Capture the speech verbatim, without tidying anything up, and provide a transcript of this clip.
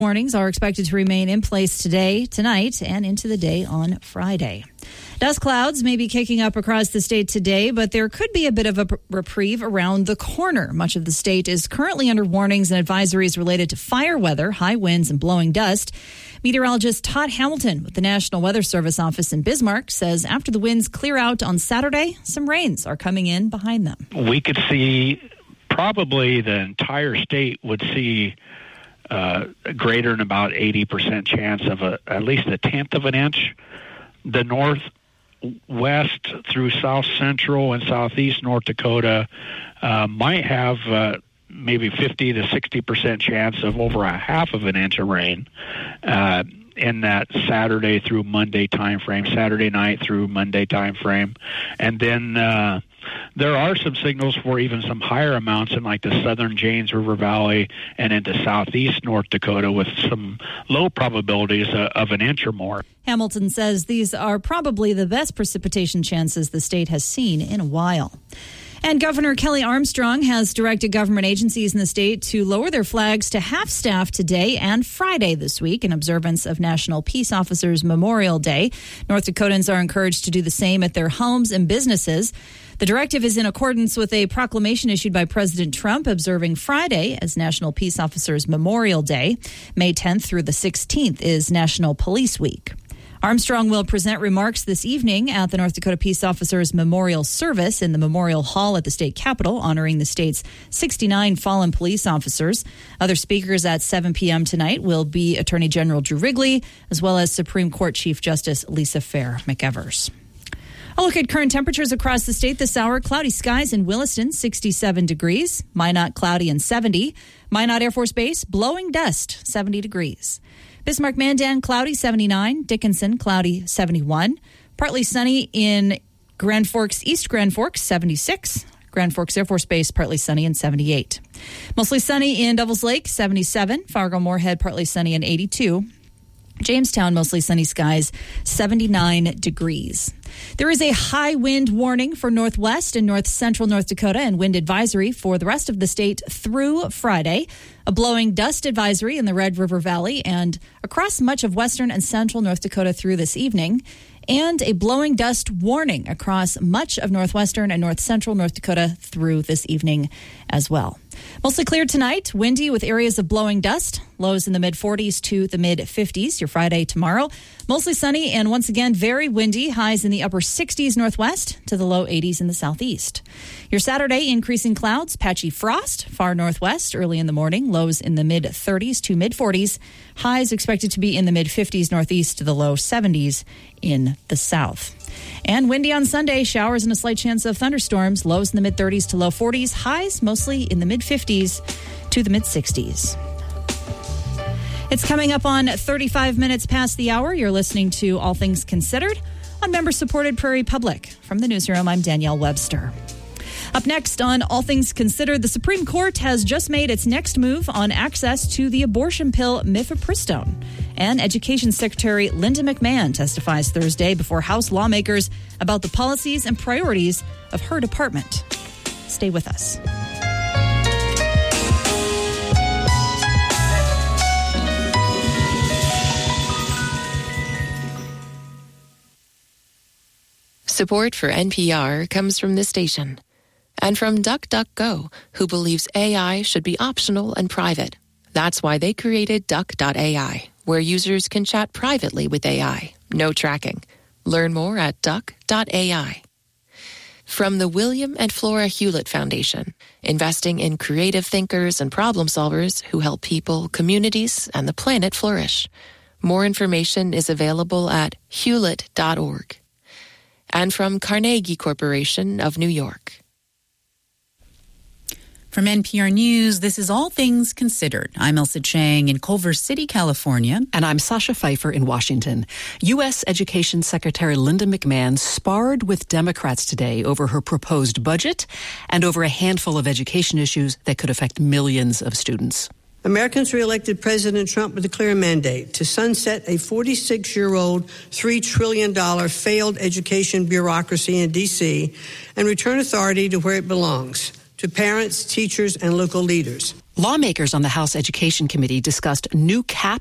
Warnings are expected to remain in place today, tonight, and into the day on Friday. Dust clouds may be kicking up across the state today, but there could be a bit of a reprieve around the corner. Much of the state is currently under warnings and advisories related to fire weather, high winds, and blowing dust. Meteorologist Todd Hamilton with the National Weather Service office in Bismarck says after the winds clear out on Saturday, some rains are coming in behind them. We could see probably the entire state would see uh, greater than about eighty percent chance of a, at least a tenth of an inch. The northwest through south central and southeast North Dakota uh, might have uh, maybe fifty to sixty percent chance of over a half of an inch of rain uh, in that Saturday through Monday time frame, Saturday night through Monday time frame. And then uh, there are some signals for even some higher amounts in like the southern James River Valley and into southeast North Dakota with some low probabilities uh, of an inch or more. Hamilton says these are probably the best precipitation chances the state has seen in a while. And Governor Kelly Armstrong has directed government agencies in the state to lower their flags to half-staff today and Friday this week in observance of National Peace Officers Memorial Day. North Dakotans are encouraged to do the same at their homes and businesses. The directive is in accordance with a proclamation issued by President Trump observing Friday as National Peace Officers Memorial Day. May tenth through the sixteenth is National Police Week. Armstrong will present remarks this evening at the North Dakota Peace Officers Memorial Service in the Memorial Hall at the state capitol, honoring the state's sixty-nine fallen police officers. Other speakers at seven p.m. tonight will be Attorney General Drew Wrigley, as well as Supreme Court Chief Justice Lisa Fair McEvers. A look at current temperatures across the state this hour. Cloudy skies in Williston, sixty-seven degrees. Minot, cloudy and seventy. Minot Air Force Base, blowing dust, seventy degrees. Bismarck-Mandan, cloudy, seventy-nine. Dickinson, cloudy, seventy-one. Partly sunny in Grand Forks, East Grand Forks, seventy-six. Grand Forks Air Force Base, partly sunny and seventy-eight. Mostly sunny in Devils Lake, seventy-seven. Fargo-Moorhead, partly sunny and eighty-two. Jamestown, mostly sunny skies, seventy-nine degrees. There is a high wind warning for northwest and north central North Dakota and wind advisory for the rest of the state through Friday. A blowing dust advisory in the Red River Valley and across much of western and central North Dakota through this evening. And a blowing dust warning across much of northwestern and north central North Dakota through this evening as well. Mostly clear tonight, windy with areas of blowing dust. Lows in the mid forties to the mid fifties. Your Friday tomorrow. Mostly sunny and once again very windy. Highs in the upper sixties northwest to the low eighties in the southeast. Your Saturday, increasing clouds, patchy frost, far northwest early in the morning. Lows in the mid thirties to mid forties. Highs expected to be in the mid fifties northeast to the low seventies in the south. And windy on Sunday, showers and a slight chance of thunderstorms. Lows in the mid thirties to low forties. Highs mostly in the mid fifties to the mid sixties. It's coming up on thirty-five minutes past the hour. You're listening to All Things Considered on member-supported Prairie Public. From the newsroom, I'm Danielle Webster. Up next on All Things Considered, the Supreme Court has just made its next move on access to the abortion pill mifepristone. And Education Secretary Linda McMahon testifies Thursday before House lawmakers about the policies and priorities of her department. Stay with us. Support for N P R comes from this station and from DuckDuckGo, who believes A I should be optional and private. That's why they created Duck dot A I, where users can chat privately with A I. No tracking. Learn more at Duck dot A I. From the William and Flora Hewlett Foundation, investing in creative thinkers and problem solvers who help people, communities, and the planet flourish. More information is available at hewlett dot org. And from Carnegie Corporation of New York. From N P R News, this is All Things Considered. I'm Elsa Chang in Culver City, California. And I'm Sasha Pfeiffer in Washington. U S. Education Secretary Linda McMahon sparred with Democrats today over her proposed budget and over a handful of education issues that could affect millions of students. Americans reelected President Trump with a clear mandate to sunset a forty-six-year-old, three trillion dollars failed education bureaucracy in D C and return authority to where it belongs, to parents, teachers, and local leaders. Lawmakers on the House Education Committee discussed new cap